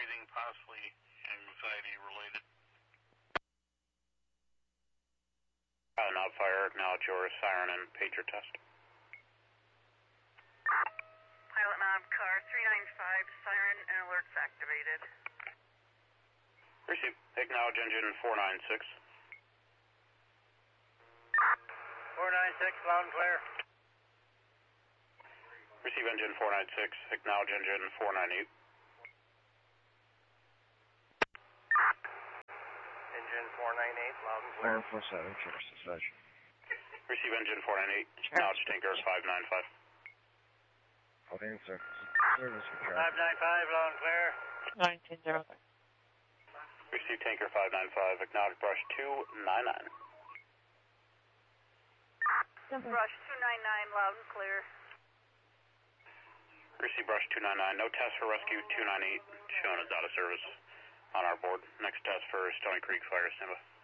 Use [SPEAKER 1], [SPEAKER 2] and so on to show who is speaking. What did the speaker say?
[SPEAKER 1] breathing, possibly anxiety related.
[SPEAKER 2] Not fire, acknowledge your siren and pager test.
[SPEAKER 3] Pilot Mob car 395, siren and alerts activated.
[SPEAKER 2] Receive, acknowledge engine 496.
[SPEAKER 4] 496, loud and clear.
[SPEAKER 2] Receive engine 496, acknowledge engine 498.
[SPEAKER 4] Engine 498, loud and clear.
[SPEAKER 5] 447, Church Dispatch.
[SPEAKER 2] Receive engine 498, acknowledge tanker 595.
[SPEAKER 5] Holding service for traffic.
[SPEAKER 4] 595, loud and clear.
[SPEAKER 6] 1903.
[SPEAKER 2] Receive tanker 595, acknowledge brush 299.
[SPEAKER 3] Brush 299, loud and clear.
[SPEAKER 2] Receive brush 299, no test for rescue 298, shown as out of service on our board. Next test for Stony Creek Fire, standby.